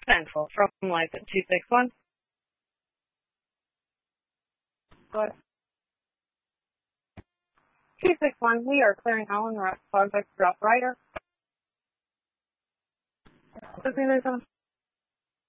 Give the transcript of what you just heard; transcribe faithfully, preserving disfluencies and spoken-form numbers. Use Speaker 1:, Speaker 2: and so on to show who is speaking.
Speaker 1: Central from license two six one. Go ahead. two six one, we are clearing Allen Rock, Project Drop Rider. Does anybody